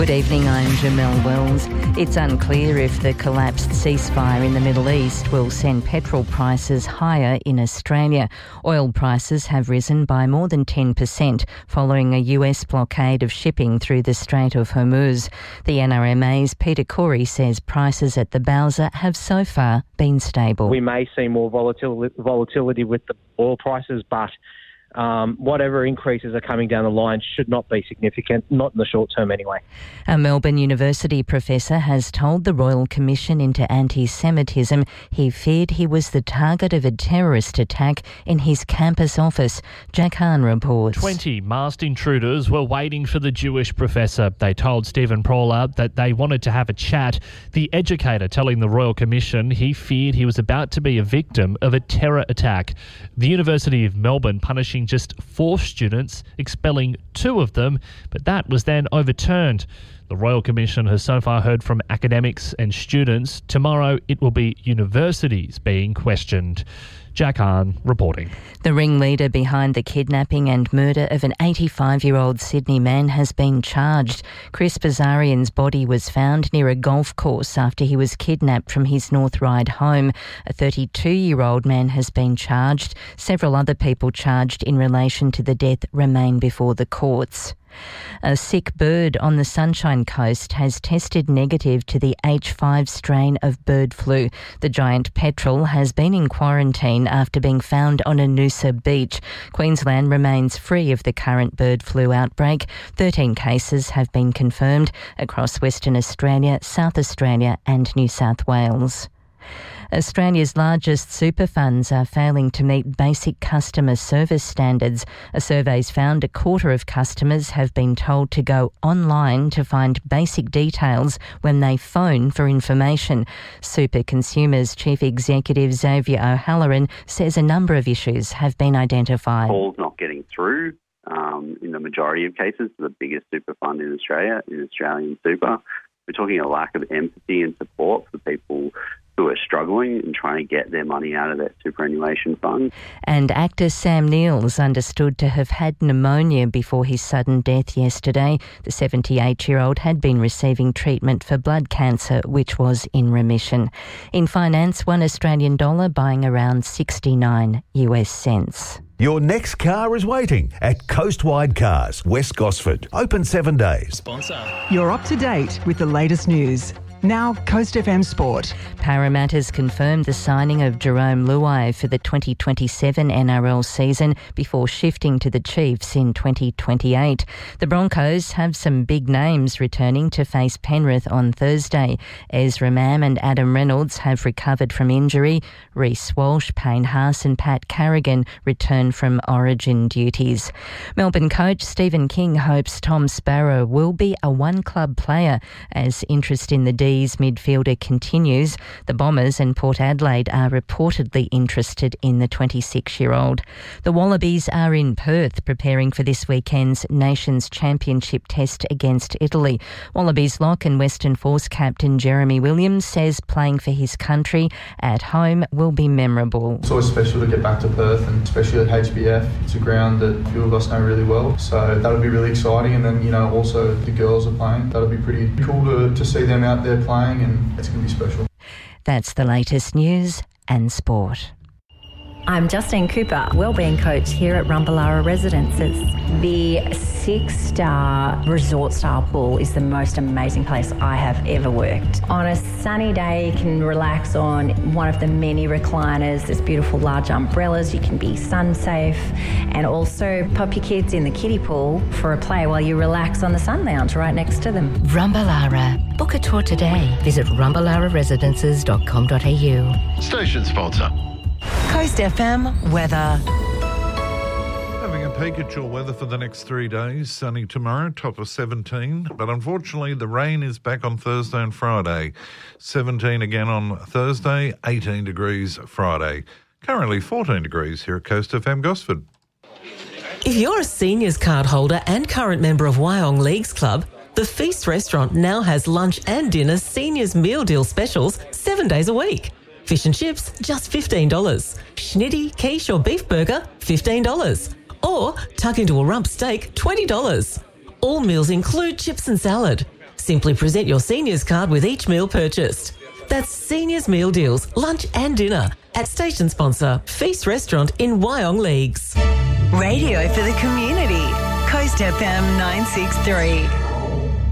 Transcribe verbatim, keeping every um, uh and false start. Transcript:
Good evening, I'm Jamelle Wells. It's unclear if the collapsed ceasefire in the Middle East will send petrol prices higher in Australia. Oil prices have risen by more than ten percent following a U S blockade of shipping through the Strait of Hormuz. The N R M A's Peter Corey says prices at the Bowser have so far been stable. We may see more volatil- volatility with the oil prices, but Um, whatever increases are coming down the line should not be significant, not in the short term anyway. A Melbourne University professor has told the Royal Commission into Anti-Semitism he feared he was the target of a terrorist attack in his campus office. Jack Hahn reports. Twenty masked intruders were waiting for the Jewish professor. They told Stephen Prawler that they wanted to have a chat. The educator telling the Royal Commission he feared he was about to be a victim of a terror attack. The University of Melbourne punishing just four students, expelling two of them, but that was then overturned. The Royal Commission has so far heard from academics and students. Tomorrow it will be universities being questioned. Jack Hahn reporting. The ringleader behind the kidnapping and murder of an eighty-five-year-old Sydney man has been charged. Chris Bazarian's body was found near a golf course after he was kidnapped from his North Ryde home. A thirty-two-year-old man has been charged. Several other people charged in relation to the death remain before the courts. A sick bird on the Sunshine Coast has tested negative to the H five strain of bird flu. The giant petrel has been in quarantine after being found on a Noosa beach. Queensland remains free of the current bird flu outbreak. thirteen cases have been confirmed across Western Australia, South Australia and New South Wales. Australia's largest super funds are failing to meet basic customer service standards. A survey's found a quarter of customers have been told to go online to find basic details when they phone for information. Super Consumers Chief Executive Xavier O'Halloran says a number of issues have been identified. Calls not getting through um, in the majority of cases. The biggest super fund in Australia is Australian Super. We're talking a lack of empathy and support for people who are struggling and trying to get their money out of that superannuation fund. And actor Sam Neill is understood to have had pneumonia before his sudden death yesterday. The seventy-eight-year-old had been receiving treatment for blood cancer, which was in remission. In finance, one Australian dollar buying around sixty-nine U S cents. Your next car is waiting at Coastwide Cars, West Gosford. Open seven days. Sponsor. You're up to date with the latest news. Now, Coast F M Sport. Parramatta's confirmed the signing of Jerome Luai for the twenty twenty-seven N R L season before shifting to the Chiefs in twenty twenty-eight. The Broncos have some big names returning to face Penrith on Thursday. Ezra Mam and Adam Reynolds have recovered from injury. Reece Walsh, Payne Haas and Pat Carrigan return from Origin duties. Melbourne coach Stephen King hopes Tom Sparrow will be a one-club player as interest in the D midfielder continues. The Bombers and Port Adelaide are reportedly interested in the twenty-six-year-old. The Wallabies are in Perth preparing for this weekend's Nations Championship test against Italy. Wallabies lock and Western Force captain Jeremy Williams says playing for his country at home will be memorable. It's always special to get back to Perth, and especially at H B F. It's a ground that a few of us know really well, so that'll be really exciting. And then, you know, also the girls are playing. That'll be pretty cool to, to see them out there playing, and it's going to be special. That's the latest news and sport. I'm Justine Cooper, wellbeing coach here at Rumballara Residences. The six-star resort-style pool is the most amazing place I have ever worked. On a sunny day, you can relax on one of the many recliners. There's beautiful large umbrellas. You can be sun-safe, and also pop your kids in the kiddie pool for a play while you relax on the sun lounge right next to them. Rumballara. Book a tour today. Visit rumballara residences dot com dot a u. Station sponsor. Coast F M weather. Having a peek at your weather for the next three days. Sunny tomorrow, top of seventeen. But unfortunately, the rain is back on Thursday and Friday. seventeen again on Thursday, eighteen degrees Friday. Currently fourteen degrees here at Coast F M Gosford. If you're a seniors card holder and current member of Wyong Leagues Club, the Feast Restaurant now has lunch and dinner seniors meal deal specials seven days a week. Fish and chips, just fifteen dollars. Schnitty, quiche or beef burger, fifteen dollars. Or tuck into a rump steak, twenty dollars. All meals include chips and salad. Simply present your seniors card with each meal purchased. That's Seniors Meal Deals, lunch and dinner at station sponsor Feast Restaurant in Wyong Leagues. Radio for the community. Coast F M nine six three.